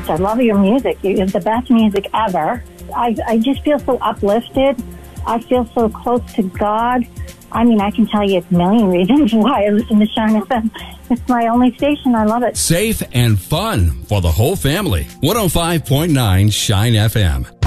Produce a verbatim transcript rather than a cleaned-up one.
best. I love your music. You're the best music ever. I, I just feel so uplifted. I feel so close to God. I mean, I can tell you a million reasons why I listen to Shine F M. It's my only station. I love it. Safe and fun for the whole family. one oh five point nine Shine F M.